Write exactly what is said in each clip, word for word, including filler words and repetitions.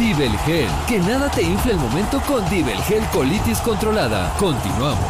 Divelgel, que nada te infle el momento con Divelgel colitis controlada. Continuamos.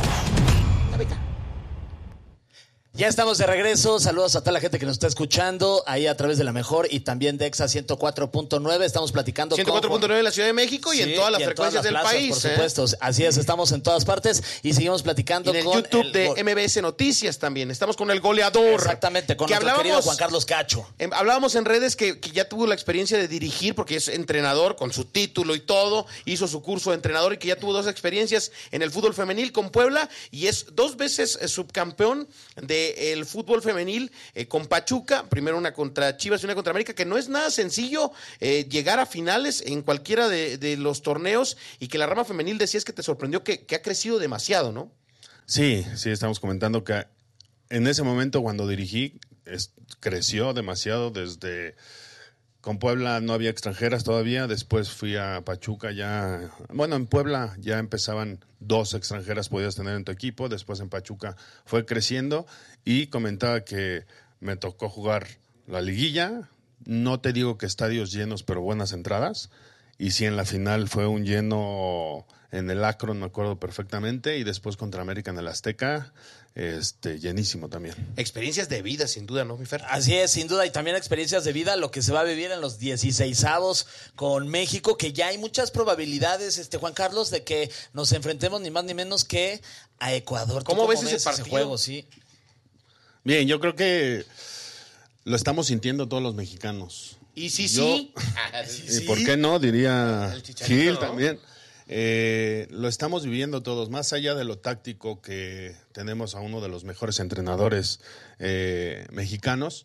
Ya estamos de regreso. Saludos a toda la gente que nos está escuchando ahí a través de La Mejor y también de Exa ciento cuatro punto nueve. Estamos platicando ciento cuatro punto nueve en la Ciudad de México y sí, en todas las y frecuencias todas las del plazas, país. Por supuesto, ¿eh? Así es, estamos en todas partes y seguimos platicando y en el con YouTube el de go- M B S Noticias también. Estamos con el goleador. Exactamente, con que nuestro querido Juan Carlos Cacho. Eh, hablábamos en redes que, que ya tuvo la experiencia de dirigir porque es entrenador con su título y todo. Hizo su curso de entrenador y que ya tuvo dos experiencias en el fútbol femenil con Puebla y es dos veces eh, subcampeón del fútbol femenil eh, con Pachuca, primero una contra Chivas y una contra América, que no es nada sencillo eh, llegar a finales en cualquiera de, de los torneos y que la rama femenil decías que te sorprendió que, que ha crecido demasiado, ¿no? Sí, sí, estamos comentando que en ese momento cuando dirigí es, creció demasiado desde... Con Puebla no había extranjeras todavía, después fui a Pachuca ya, bueno, en Puebla ya empezaban dos extranjeras podías tener en tu equipo, después en Pachuca fue creciendo y comentaba que me tocó jugar la liguilla, no te digo que estadios llenos, pero buenas entradas, y sí en la final fue un lleno en el Akron, me acuerdo perfectamente, y después contra América en el Azteca, este, llenísimo también. Experiencias de vida, sin duda, ¿no, mi Fer? Así es, sin duda, y también experiencias de vida, lo que se va a vivir en los dieciseisavos con México, que ya hay muchas probabilidades, este Juan Carlos, de que nos enfrentemos ni más ni menos que a Ecuador. ¿Cómo, ¿Cómo ves ese partido? Ese juego, sí. Bien, yo creo que lo estamos sintiendo todos los mexicanos. ¿Y sí, yo, sí? ¿Y sí? por qué no? Diría Gil, ¿no? También. Eh, lo estamos viviendo todos, más allá de lo táctico que tenemos a uno de los mejores entrenadores eh, mexicanos,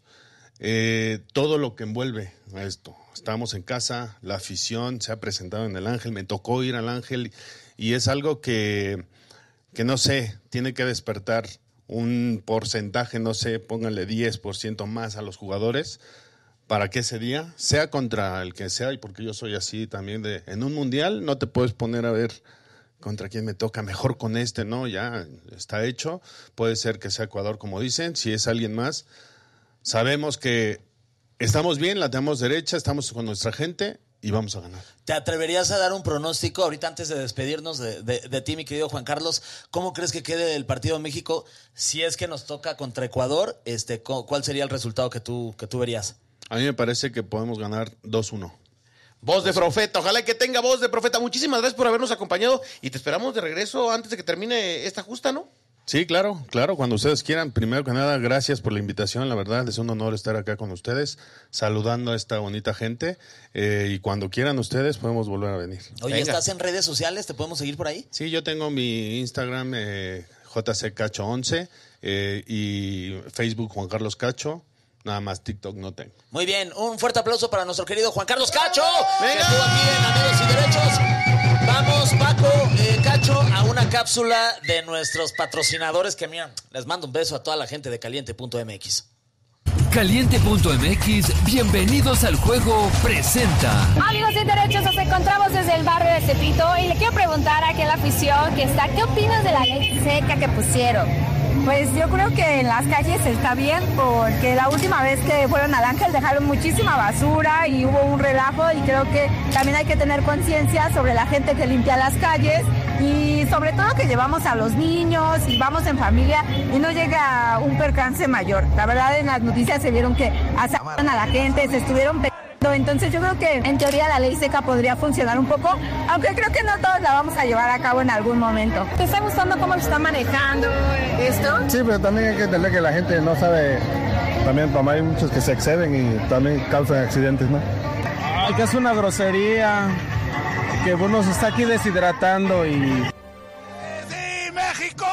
eh, todo lo que envuelve a esto. Estamos en casa, la afición se ha presentado en el Ángel, me tocó ir al Ángel y es algo que, que no sé, tiene que despertar un porcentaje, no sé, pónganle diez por ciento más a los jugadores para que ese día, sea contra el que sea, y porque yo soy así también, de en un mundial no te puedes poner a ver contra quién me toca, mejor con este, no, ya está hecho, puede ser que sea Ecuador como dicen, si es alguien más, sabemos que estamos bien, la tenemos derecha, estamos con nuestra gente y vamos a ganar. ¿Te atreverías a dar un pronóstico ahorita antes de despedirnos de, de, de ti, mi querido Juan Carlos? ¿Cómo crees que quede el partido de México si es que nos toca contra Ecuador? Este, ¿cuál sería el resultado que tú, que tú verías? A mí me parece que podemos ganar dos uno. Voz de profeta, ojalá que tenga voz de profeta. Muchísimas gracias por habernos acompañado y te esperamos de regreso antes de que termine esta justa, ¿no? Sí, claro, claro, cuando ustedes quieran. Primero que nada, gracias por la invitación, la verdad es un honor estar acá con ustedes, saludando a esta bonita gente, eh, y cuando quieran ustedes podemos volver a venir. Oye, Venga. ¿Estás en redes sociales? ¿Te podemos seguir por ahí? Sí, yo tengo mi Instagram, eh, J C Cacho once, eh, y Facebook Juan Carlos Cacho. Nada más TikTok no tengo. Muy bien, un fuerte aplauso para nuestro querido Juan Carlos Cacho. ¡Venga! Que estuvo aquí en Amigos y Derechos. Vamos, Paco, eh, Cacho, a una cápsula de nuestros patrocinadores que, mira, les mando un beso a toda la gente de Caliente punto M X. Caliente punto M X, bienvenidos al juego, presenta. Amigos y Derechos, nos encontramos desde el barrio de Tepito y le quiero preguntar aquí a la afición que está, ¿qué opinas de la ley seca que pusieron? Pues yo creo que en las calles está bien porque la última vez que fueron al Ángel dejaron muchísima basura y hubo un relajo y creo que también hay que tener conciencia sobre la gente que limpia las calles y sobre todo que llevamos a los niños y vamos en familia y no llega un percance mayor. La verdad en las noticias se vieron que asaltaron a la gente, se estuvieron pegando. Entonces yo creo que en teoría la ley seca podría funcionar un poco, aunque creo que no todos la vamos a llevar a cabo en algún momento. ¿Te está gustando cómo lo está manejando esto? Sí, pero también hay que entender que la gente no sabe, también hay muchos que se exceden y también causan accidentes, ¿no? Ay, que es una grosería, que uno se está aquí deshidratando y... ¡Sí, México!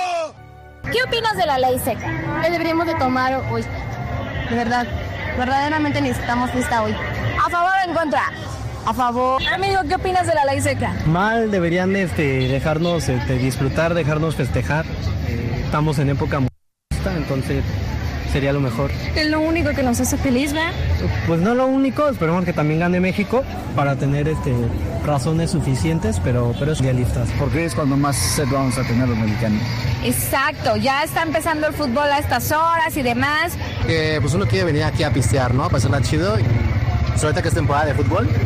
¿Qué opinas de la ley seca? ¿Qué deberíamos de tomar hoy? De verdad, verdaderamente necesitamos fiesta hoy. ¿A favor o en contra? A favor. Amigo, ¿qué opinas de la ley seca? Mal, deberían este, dejarnos este, disfrutar, dejarnos festejar. Eh, estamos en época justa, entonces sería lo mejor. Es lo único que nos hace feliz, ¿verdad? Pues no lo único, esperemos que también gane México para tener este, razones suficientes, pero, pero es realistas. Porque es cuando más sed vamos a tener los mexicanos. Exacto, ya está empezando el fútbol a estas horas y demás. Eh, pues uno quiere venir aquí a pistear, ¿no? A pasarla chido. Y, pues ahorita que es temporada de fútbol,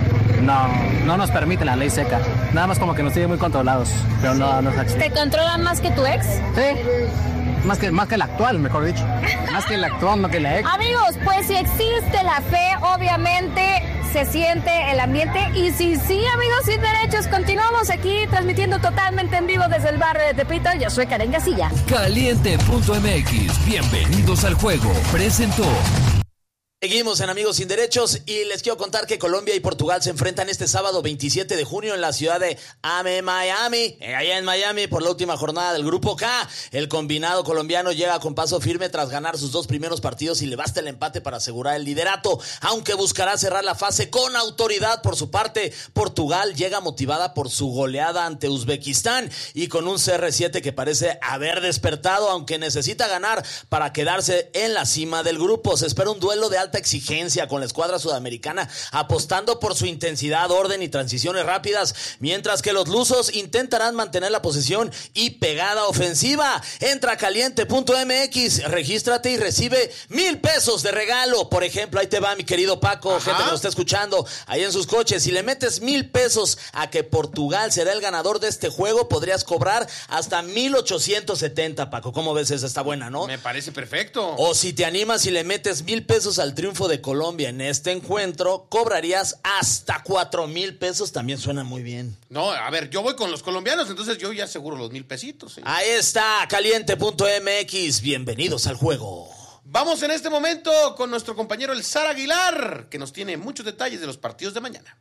no, no nos permite la ley seca. Nada más como que nos tiene muy controlados, pero no, no es así. ¿Te controlan más que tu ex? Sí. Más que, más que el actual, mejor dicho. Más que el actual, no que la ex. Amigos, pues si existe la fe, obviamente se siente el ambiente. Y si sí, amigos sin derechos, continuamos aquí transmitiendo totalmente en vivo desde el barrio de Tepito. Yo soy Karen Casilla. Caliente punto M X, bienvenidos al juego. Presentó. Seguimos en Amigos Sin Derechos y les quiero contar que Colombia y Portugal se enfrentan este sábado veintisiete de junio en la ciudad de Miami, allá en Miami, por la última jornada del Grupo K. El combinado colombiano llega con paso firme tras ganar sus dos primeros partidos y le basta el empate para asegurar el liderato, aunque buscará cerrar la fase con autoridad. Por su parte, Portugal llega motivada por su goleada ante Uzbekistán y con un C R siete que parece haber despertado, aunque necesita ganar para quedarse en la cima del grupo. Se espera un duelo de alta exigencia con la escuadra sudamericana apostando por su intensidad, orden y transiciones rápidas, mientras que los lusos intentarán mantener la posesión y pegada ofensiva. Entra a caliente punto M X, regístrate y recibe mil pesos de regalo. Por ejemplo, ahí te va mi querido Paco, Ajá. gente que nos está escuchando ahí en sus coches. Si le metes mil pesos a que Portugal será el ganador de este juego, podrías cobrar hasta mil ochocientos setenta, Paco. ¿Cómo ves esa? Está buena, ¿no? Me parece perfecto. O si te animas y le metes mil pesos al triunfo de Colombia en este encuentro, cobrarías hasta cuatro mil pesos. También suena muy bien. No, a ver, yo voy con los colombianos, entonces yo ya aseguro los mil pesitos. ¿sí? Ahí está, caliente punto M X. Bienvenidos al juego. Vamos en este momento con nuestro compañero el Sara Aguilar, que nos tiene muchos detalles de los partidos de mañana.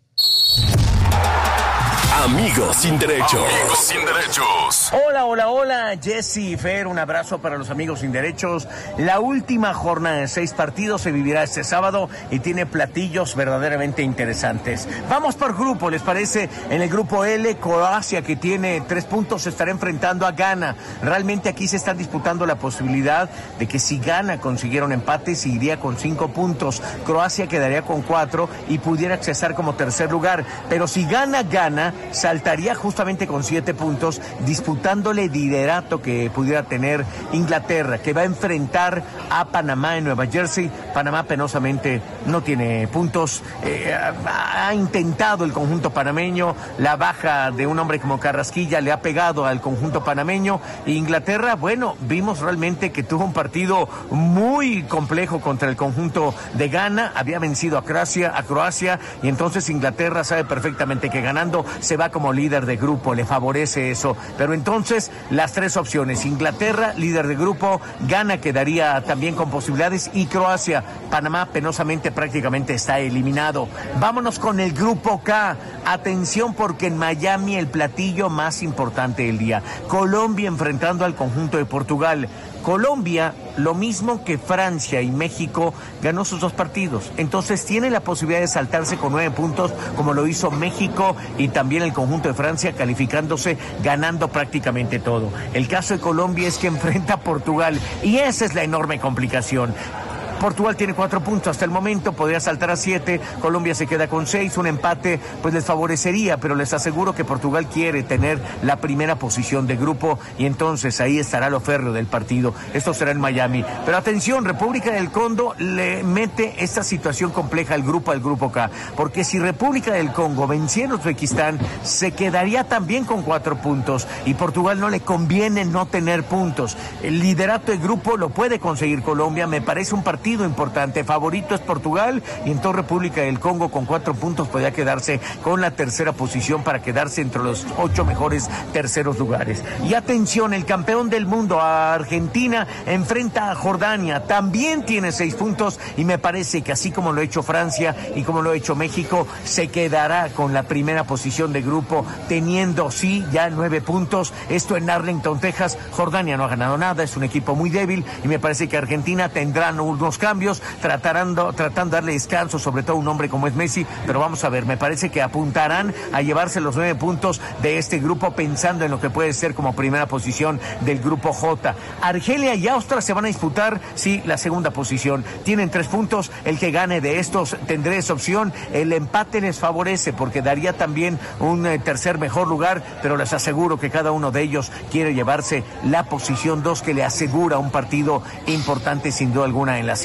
Amigos sin derechos. Amigos sin derechos. Hola, hola, hola, Jesse y Fer, un abrazo para los amigos sin derechos. La última jornada de seis partidos se vivirá este sábado y tiene platillos verdaderamente interesantes. Vamos por grupo, ¿les parece? En el grupo L, Croacia, que tiene tres puntos, se estará enfrentando a Ghana. Realmente aquí se está disputando la posibilidad de que si Ghana consiguiera un empate, se iría con cinco puntos. Croacia quedaría con cuatro y pudiera accesar como tercer lugar. Pero si Ghana gana, saltaría justamente con siete puntos, disputándole liderato que pudiera tener Inglaterra, que va a enfrentar a Panamá en Nueva Jersey. Panamá penosamente no tiene puntos. Eh, ha intentado el conjunto panameño, la baja de un hombre como Carrasquilla le ha pegado al conjunto panameño. Inglaterra, bueno, vimos realmente que tuvo un partido muy complejo contra el conjunto de Ghana, había vencido a Croacia, a Croacia, y entonces Inglaterra sabe perfectamente que ganando se va como líder de grupo, le favorece eso. Pero entonces las tres opciones: Inglaterra, líder de grupo; Ghana quedaría también con posibilidades, y Croacia. Panamá penosamente prácticamente está eliminado. Vámonos con el grupo K. Atención, porque en Miami el platillo más importante del día: Colombia enfrentando al conjunto de Portugal. Colombia, lo mismo que Francia y México, ganó sus dos partidos. Entonces tiene la posibilidad de saltarse con nueve puntos, como lo hizo México y también el conjunto de Francia, calificándose, ganando prácticamente todo. El caso de Colombia es que enfrenta a Portugal, y esa es la enorme complicación. Portugal tiene cuatro puntos hasta el momento, podría saltar a siete, Colombia se queda con seis, un empate pues les favorecería, pero les aseguro que Portugal quiere tener la primera posición de grupo, y entonces ahí estará lo férreo del partido. Esto será en Miami. Pero atención, República del Congo le mete esta situación compleja al grupo, al grupo K, porque si República del Congo venciera a Uzbekistán, se quedaría también con cuatro puntos, y Portugal no le conviene no tener puntos. El liderato de grupo lo puede conseguir Colombia, me parece un partido importante. Favorito es Portugal, y entonces República del Congo con cuatro puntos podría quedarse con la tercera posición para quedarse entre los ocho mejores terceros lugares. Y atención, el campeón del mundo, Argentina, enfrenta a Jordania, también tiene seis puntos, y me parece que así como lo ha hecho Francia y como lo ha hecho México, se quedará con la primera posición de grupo, teniendo sí ya nueve puntos. Esto en Arlington, Texas. Jordania no ha ganado nada, es un equipo muy débil, y me parece que Argentina tendrá unos cambios, tratando, tratando de darle descanso, sobre todo a un hombre como es Messi, pero vamos a ver, me parece que apuntarán a llevarse los nueve puntos de este grupo, pensando en lo que puede ser como primera posición del grupo J. Argelia y Austria se van a disputar, sí, la segunda posición. Tienen tres puntos, el que gane de estos tendrá esa opción. El empate les favorece porque daría también un eh, tercer mejor lugar, pero les aseguro que cada uno de ellos quiere llevarse la posición dos, que le asegura un partido importante sin duda alguna en la cita.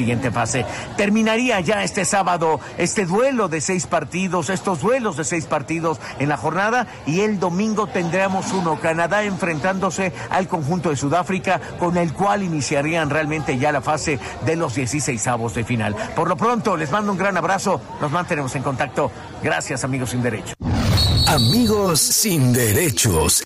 siguiente fase. Terminaría ya este sábado este duelo de seis partidos, estos duelos de seis partidos en la jornada, y el domingo tendremos uno, Canadá enfrentándose al conjunto de Sudáfrica, con el cual iniciarían realmente ya la fase de los dieciseisavos de final. Por lo pronto, les mando un gran abrazo, nos mantenemos en contacto. Gracias, amigos sin derecho. Amigos sin derechos.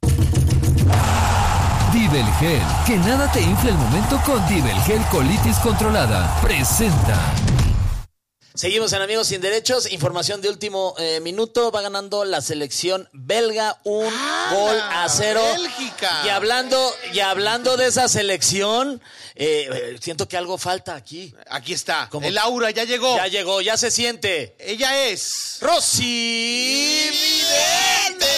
Divelgel, que nada te infle el momento con Divelgel Colitis Controlada. Presenta. Seguimos en Amigos Sin Derechos. Información de último eh, minuto. Va ganando la selección belga un ah, gol a cero. Bélgica. Y hablando, y hablando de esa selección, eh, siento que algo falta aquí. Aquí está. Como el aura ya llegó. Ya llegó, ya se siente. Ella es Rosy Vidente.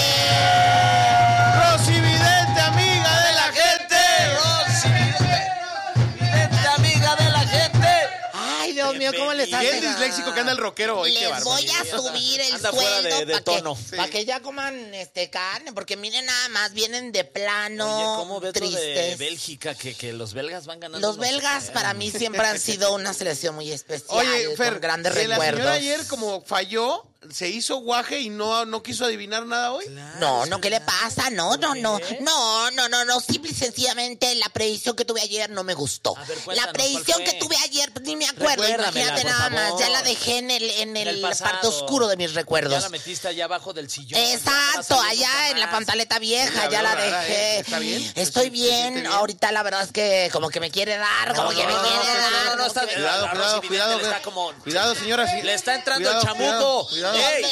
Rosy Vidente, amiga de la gente. Rosy Vidente, amiga de la gente. Ay, Dios mío, ¿cómo les hace? Bien disléxico que anda el rockero hoy. Les voy a subir el anda sueldo fuera de, de para tono. que, pa que ya coman este carne, porque miren nada más, vienen de plano. Oye, ¿cómo ves tristes. lo de Bélgica? Que, que los belgas van ganando. Los belgas no para mí siempre han sido una selección muy especial. Oye, Fer, con grandes que recuerdos. La señora ayer como falló, se hizo guaje y no, no quiso adivinar nada hoy. Claro, no, no, ¿qué le pasa? No, no, no, no, no, no, no, simple y sencillamente la predicción que tuve ayer no me gustó. Ver, la predicción que tuve ayer, pues, ni me acuerdo, imagínate nada más, ya la dejé en el, en el, el parte oscuro de mis recuerdos. Ya la metiste allá abajo del sillón. Exacto, allá en la pantaleta vieja, ya la dejé. ¿Está bien? Estoy bien, bien, ahorita la verdad es que como que me quiere dar, como no, que me no, quiere no, dar. No, no, no, está bien. Cuidado, cuidado, cuidado. Le está como, cuidado, señora. Sí. Le está entrando cuidado, el chamuco. Cuidado, cuidado. Ey,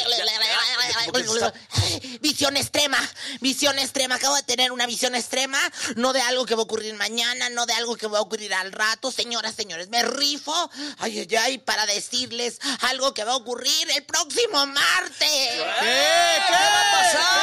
visión extrema, visión extrema. Acabo de tener una visión extrema, no de algo que va a ocurrir mañana, no de algo que va a ocurrir al rato. Señoras, señores, me rifo, ay, ay, ay, para decirles algo que va a ocurrir el próximo martes. ¿Qué? ¿Qué va a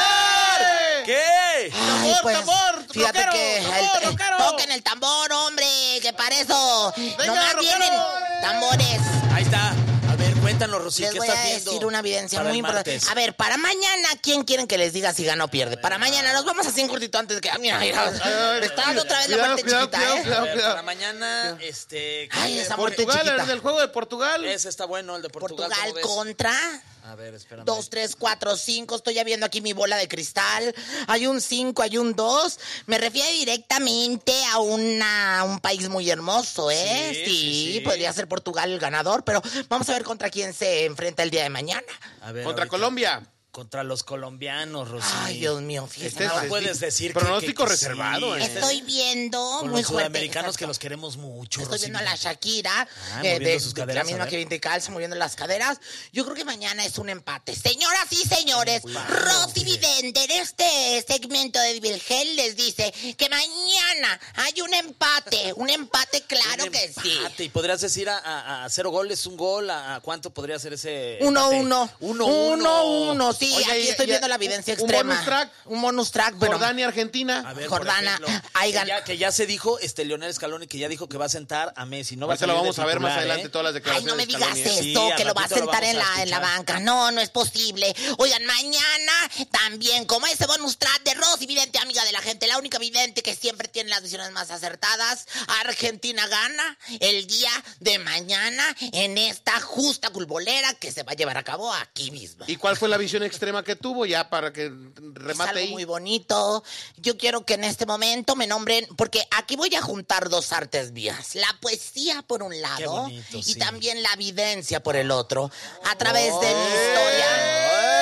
pasar? ¿Qué? Ay, tambor, pues, tambor, fíjate rockero, que tambor, el, rockero. toquen el tambor, hombre, que para eso Venga, nomás rockero. vienen tambores. Ahí está. A ver, cuéntanos, Rosy, Les ¿qué voy estás a viendo? decir una evidencia para muy el importante. martes? A ver, para mañana, ¿quién quieren que les diga si gana o pierde? Para mañana, nos vamos así en cortito antes de que... Mira, mira, me está dando otra vez la Cuidado, muerte cuidado, chiquita, cuidado, ¿eh? cuidado. A ver, para mañana, este... Ay, esa muerte Portugal, chiquita. el del juego de Portugal. Ese está bueno, el de Portugal. Portugal ¿cómo ves? contra... A ver, espérame. Dos, tres, cuatro, cinco. Estoy ya viendo aquí mi bola de cristal. Hay un cinco, hay un dos. Me refiero directamente a una, un país muy hermoso, ¿eh? Sí, Sí, sí, sí. podría ser Portugal el ganador, pero vamos a ver contra quién se enfrenta el día de mañana. A ver, Contra ahorita. Colombia. Contra los colombianos, Rosy. Ay, Dios mío, fíjate. Este nada es- más. No puedes decir que- pronóstico que- que reservado, sí. ¿eh? Estoy viendo Con muy los fuerte. sudamericanos exacto. que los queremos mucho, Estoy Rosy. viendo a la Shakira, Ah, eh, moviendo de, sus de caderas, la a misma ver. que Vinti Calza, moviendo las caderas. Yo creo que mañana es un empate. Señoras y señores, Rosy Vidente en este segmento de Divelgel les dice que mañana hay un empate. Un empate, claro Un que sí. empate. ¿Y podrías decir a, a, a cero goles, un gol? ¿A, a cuánto podría ser ese Uno, empate? uno. Uno, Uno, uno. Sí, Oye, aquí y- estoy y- viendo la evidencia un extrema. bonus track. Un bonus track, pero... Jordania, Argentina. A ver, por Jordana, ejemplo, hay que, gan- ya, que ya se dijo, este Leonel Scaloni, que ya dijo que va a sentar a Messi. No va a Ahorita lo salir de vamos a ver más titular, adelante ¿eh? todas las Ay, declaraciones. no me de digas Scaloni, ¿eh? esto, Sí, que al lo va a ratito lo sentar vamos en a la, en la escuchar. banca. No, no es posible. Oigan, mañana también, como ese bonus track de Rosy Vidente, amiga de la gente, la única vidente que siempre tiene las decisiones más acertadas, Argentina gana el día de mañana en esta justa culbolera que se va a llevar a cabo aquí mismo. ¿Y cuál fue la visión extrema que tuvo ya para que Es remate algo ahí? muy bonito. Yo quiero que en este momento me nombren, porque aquí voy a juntar dos artes mías. La poesía por un lado bonito, y sí. también la vivencia por el otro. A través de mi historia.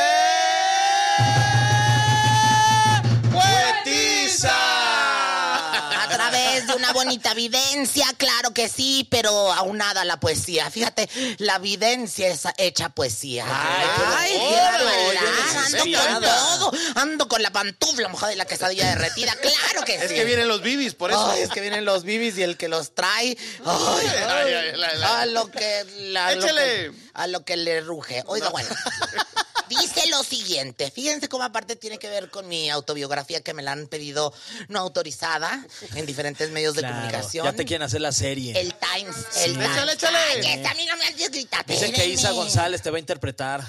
A través de una bonita vivencia, claro que sí, pero aunada a la poesía. Fíjate, la vivencia es hecha poesía. Ay, qué qué barbaridad. bonito, Ando con inspirada. todo. Ando con la pantufla mojada y la quesadilla derretida. Claro que sí. Es que vienen los bibis, por eso. Ay, es que vienen los bibis y el que los trae. Ay, Ay, ay, la- la- a lo que, la- a lo Échale. que a lo que le ruge. Oiga, bueno. Dice lo siguiente. Fíjense cómo aparte tiene que ver con mi autobiografía que me la han pedido no autorizada en diferentes medios de Claro, comunicación. ya te quieren hacer la serie. El Times, el Sí. Times. Échale, échale. Ay, esta a mí no me haces gritar. Dicen que Isa Espérenme. González te va a interpretar.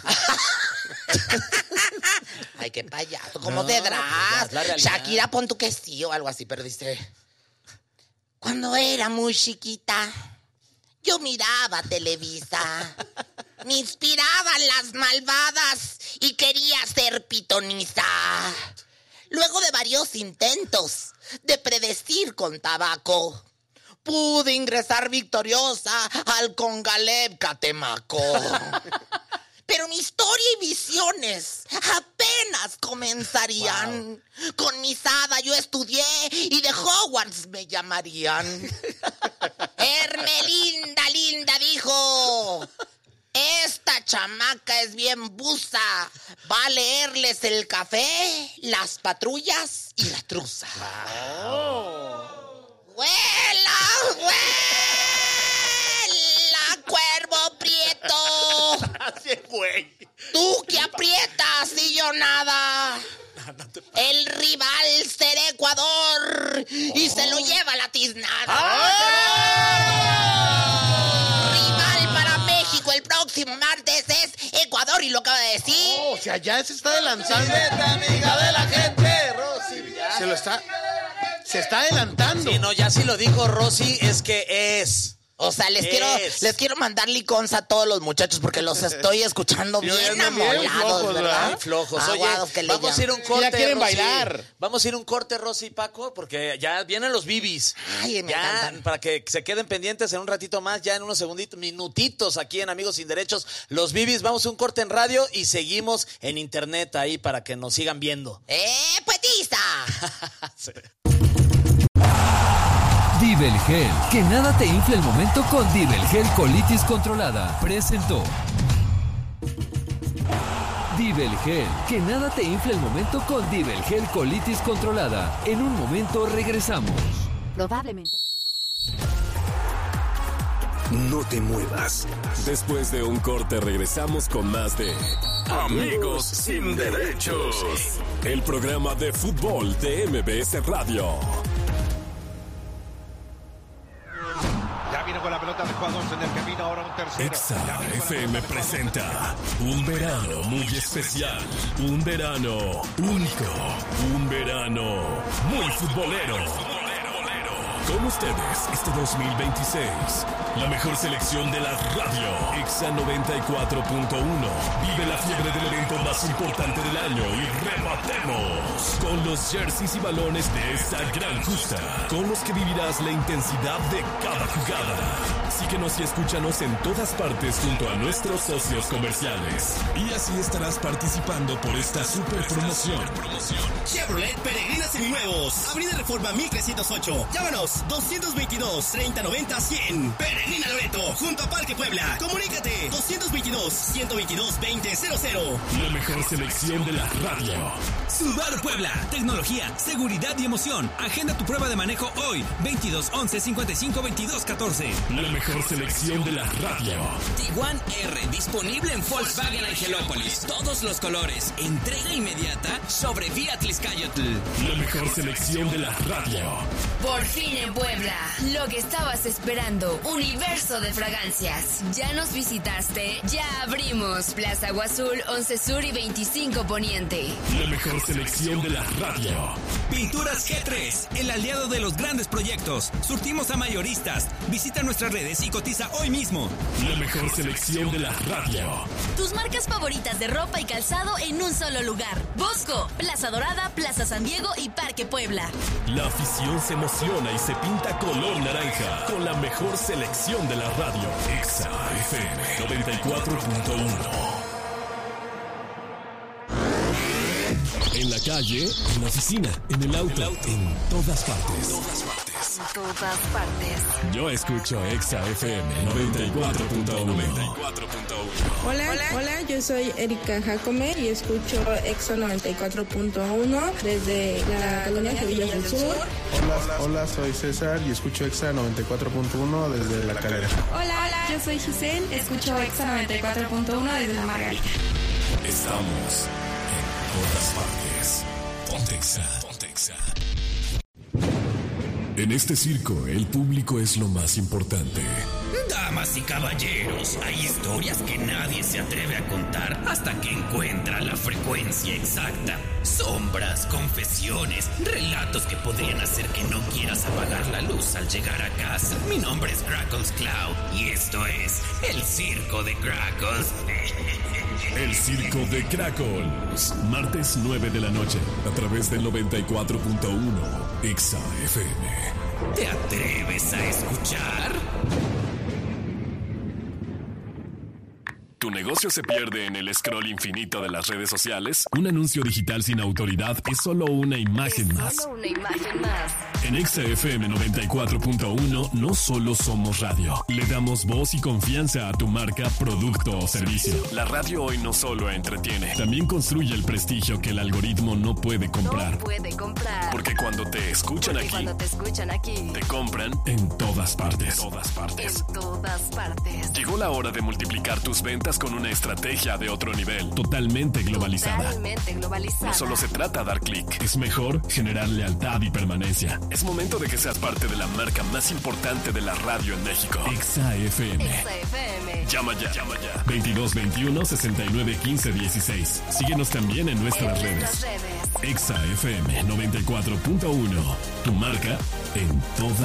Ay, qué payaso. ¿Cómo No, te pues ya, das? es la realidad. Shakira, pon tu que sí o algo así, pero dice... Cuando era muy chiquita Yo miraba Televisa. Me inspiraban las malvadas y quería ser pitonisa. Luego de varios intentos de predecir con tabaco, pude ingresar victoriosa al Congalep Catemaco. Pero mi historia y visiones apenas comenzarían. Wow. Con mi Sada yo estudié y de Hogwarts me llamarían. Hermelinda Linda dijo: esta chamaca es bien busa. Va a leerles el café, las patrullas y la truza. Oh. ¡Huela, huela, cuervo prieto! Así, güey. Tú que aprietas y yo nada. El rival será Ecuador y oh. se lo lleva la tiznada. ¡Ah! Rival para México el próximo martes es Ecuador y lo acaba de decir. Oh, o sea, ya se está adelantando. Amiga de la gente, Rosy. Se lo está... Se está adelantando. Sí, no, ya sí lo dijo Rosy, es que es... O sea, les quiero, les quiero mandar liconza a todos los muchachos porque los estoy escuchando bien, bien amolados, bien flojos, ¿verdad? Bien flojos. Aguados, Oye, vamos a ir a un corte, ya quieren Rosy. bailar. Vamos a ir a un corte, Rosy y Paco, porque ya vienen los bibis. Ay, me ya, encantan. Para que se queden pendientes en un ratito más, ya en unos segunditos, minutitos aquí en Amigos Sin Derechos. Los bibis, vamos a un corte en radio y seguimos en internet ahí para que nos sigan viendo. ¡Eh, poetisa! Sí. Dibelgel, que nada te infle el momento con Dibelgel Colitis Controlada. Presentó. Dibelgel, que nada te infle el momento con Dibelgel Colitis Controlada. En un momento regresamos. Probablemente. No te muevas. Después de un corte regresamos con más de Amigos Sin Derechos. El programa de fútbol de M B S Radio. Ya viene con la pelota de jugador en el camino, ahora un tercero. Exa F M presenta un verano muy especial, un verano único, un verano muy futbolero. Con ustedes este dos mil veintiséis, la mejor selección de la radio, Exa noventa y cuatro punto uno. Vive la fiebre del evento más importante del año y rebatemos con los jerseys y balones de esta gran justa, con los que vivirás la intensidad de cada jugada. Síguenos y escúchanos en todas partes junto a nuestros socios comerciales. Y así estarás participando por esta super promoción. Chevrolet Peregrina Seminuevos, Avenida Reforma mil trescientos ocho. Llámanos doscientos veintidós, treinta noventa, cien. Peregrina Loreto, junto a Parque Puebla. Comunícate doscientos veintidós, ciento veintidós, veinte cero cero. La mejor selección de la radio. Subaru Puebla, tecnología, seguridad y emoción. Agenda tu prueba de manejo hoy, veintidós once, cincuenta y cinco, veintidós catorce. La mejor selección de la radio. Tiguan R, disponible en Volkswagen Angelópolis. Todos los colores, entrega inmediata sobre Fiat Tliscayotl. La mejor selección de la radio. Por fin en Puebla, lo que estabas esperando, universo de fragancias. ¿Ya nos visitaste? Ya abrimos Plaza Agua Azul, once Sur y veinticinco Poniente. La mejor selección de la radio. Pinturas G tres, el aliado de los grandes proyectos. Surtimos a mayoristas. Visita nuestras redes y cotiza hoy mismo. La mejor selección de la radio. Tus marcas favoritas de ropa y calzado en un solo lugar. Bosco, Plaza Dorada, Plaza San Diego y Parque Puebla. La afición se emociona y se pinta color naranja con la mejor selección de la radio. Exa F M noventa y cuatro punto uno. En la calle, en la oficina, en el auto, en todas partes. todas partes. En todas partes. Yo escucho Exa F M noventa y cuatro punto uno. Hola, hola, hola, yo soy Erika Jacome y escucho Exa noventa y cuatro punto uno desde la colonia Sevilla del Sur. Hola, hola, soy César y escucho Exa noventa y cuatro punto uno desde La Calera. Hola, hola, yo soy Giselle, escucho Exa noventa y cuatro punto uno desde La Margarita. Estamos en todas partes. Pontexa, Pontexa. En este circo, el público es lo más importante. Damas y caballeros, hay historias que nadie se atreve a contar hasta que encuentra la frecuencia exacta. Sombras, confesiones, relatos que podrían hacer que no quieras apagar la luz al llegar a casa. Mi nombre es Crackles Cloud y esto es El Circo de Crackles. El Circo de Crackles, martes nueve de la noche, a través del noventa y cuatro punto uno Exa F M. ¿Te atreves a escuchar? ¿Tu negocio se pierde en el scroll infinito de las redes sociales? Un anuncio digital sin autoridad es solo una imagen Es más. solo una imagen más. En Exa F M noventa y cuatro punto uno no solo somos radio, le damos voz y confianza a tu marca, producto o servicio. La radio hoy no solo entretiene, también construye el prestigio que el algoritmo no puede comprar. No puede comprar. Porque cuando te escuchan Porque aquí, cuando te escuchan aquí, te compran en todas partes. Todas partes. en todas partes. Llegó la hora de multiplicar tus ventas con una estrategia de otro nivel, totalmente globalizada. Totalmente globalizada. No solo se trata de dar clic, es mejor generar lealtad y permanencia. Es momento de que seas parte de la marca más importante de la radio en México. Exa F M. Exa F M. Llama ya, llama ya. veintidós veintiuno sesenta y nueve quince dieciséis. Síguenos también en nuestras En redes. nuestras redes. Exa F M noventa y cuatro punto uno. Tu marca en todas